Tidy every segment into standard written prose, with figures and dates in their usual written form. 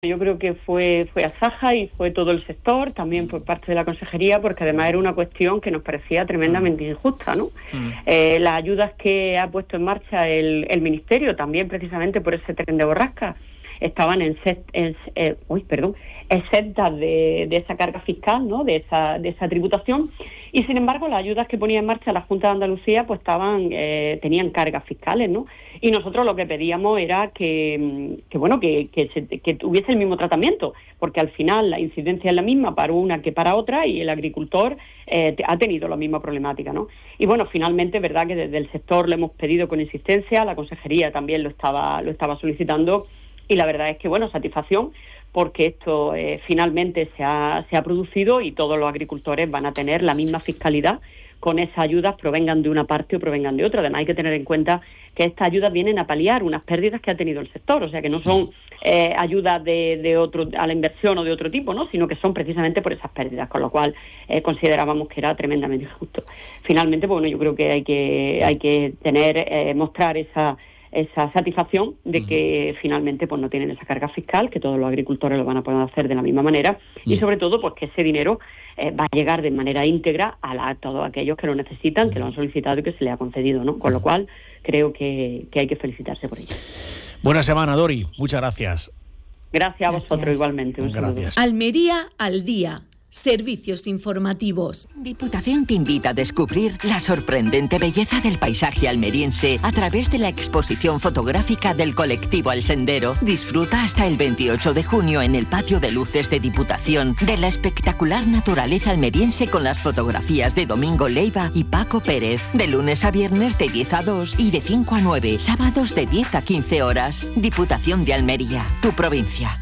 Yo creo que fue Asaja y fue todo el sector, también por parte de la consejería, porque además era una cuestión que nos parecía tremendamente injusta, ¿no? Las ayudas que ha puesto en marcha el Ministerio, también precisamente por ese tren de borrasca, estaban exentas de esa carga fiscal, ¿no? De esa tributación, y sin embargo las ayudas que ponía en marcha la Junta de Andalucía pues tenían cargas fiscales, ¿no? Y nosotros lo que pedíamos era que tuviese el mismo tratamiento, porque al final la incidencia es la misma para una que para otra, y el agricultor ha tenido la misma problemática, ¿no? Y bueno, finalmente es verdad que desde el sector lo hemos pedido con insistencia, la consejería también lo estaba solicitando, y la verdad es que, bueno, satisfacción, porque esto finalmente se ha producido y todos los agricultores van a tener la misma fiscalidad con esas ayudas, provengan de una parte o provengan de otra. Además hay que tener en cuenta que estas ayudas vienen a paliar unas pérdidas que ha tenido el sector, o sea que no son ayudas a la inversión o de otro tipo, ¿no? Sino que son precisamente por esas pérdidas, con lo cual considerábamos que era tremendamente injusto. Finalmente, bueno, yo creo que hay que mostrar esa satisfacción de que finalmente pues no tienen esa carga fiscal, que todos los agricultores lo van a poder hacer de la misma manera, y sobre todo pues que ese dinero va a llegar de manera íntegra a todos aquellos que lo necesitan, que lo han solicitado y que se les ha concedido, ¿no? Con lo cual creo que hay que felicitarse por ello. Buena semana, Dori. Muchas gracias. Gracias a vosotros igualmente. Un saludo. Almería al día. Servicios informativos. Diputación te invita a descubrir la sorprendente belleza del paisaje almeriense a través de la exposición fotográfica del colectivo El Sendero. Disfruta hasta el 28 de junio en el patio de luces de Diputación de la espectacular naturaleza almeriense con las fotografías de Domingo Leiva y Paco Pérez. De lunes a viernes de 10 a 2 y de 5 a 9, sábados de 10 a 15 horas. Diputación de Almería, tu provincia.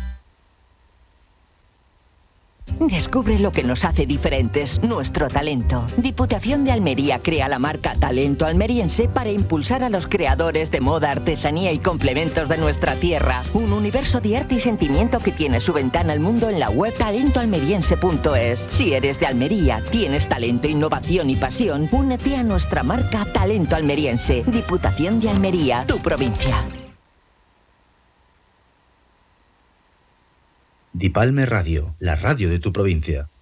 Descubre lo que nos hace diferentes, nuestro talento. Diputación de Almería crea la marca Talento Almeriense para impulsar a los creadores de moda, artesanía y complementos de nuestra tierra. Un universo de arte y sentimiento que tiene su ventana al mundo en la web talentoalmeriense.es. Si eres de Almería, tienes talento, innovación y pasión, únete a nuestra marca Talento Almeriense. Diputación de Almería, tu provincia. Dipalme Radio, la radio de tu provincia.